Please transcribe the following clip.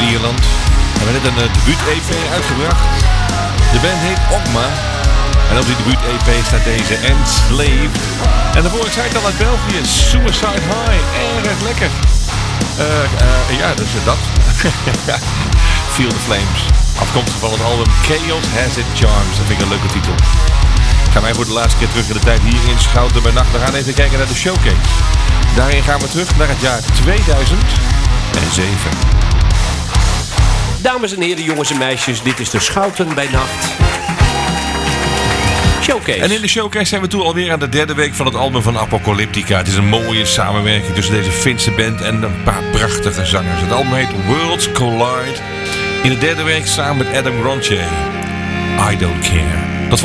Ierland. We hebben net een debuut-EP uitgebracht. De band heet Ogma. En op die debuut-EP staat deze Enslaved. En daarvoor, ik zei het al, uit België, Suicide High. Erg lekker. Ja, dus dat. Feel the Flames. Afkomstig van het album Chaos Has Its Charms. Dat vind ik een leuke titel. Gaan wij voor de laatste keer terug in de tijd hier in Schouten bij Nacht. We gaan even kijken naar de showcase. Daarin gaan we terug naar het jaar 2007. Dames en heren, jongens en meisjes, dit is de Schouten bij Nacht Showcase. En in de showcase zijn we toe alweer aan de derde week van het album van Apocalyptica. Het is een mooie samenwerking tussen deze Finse band en een paar prachtige zangers. Het album heet Worlds Collide. In de derde week samen met Adam Gronche. I Don't Care.